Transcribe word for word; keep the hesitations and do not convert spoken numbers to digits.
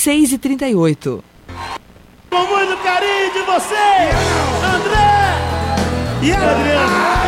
seis e trinta e oito. Com muito carinho de você, André e Adriano.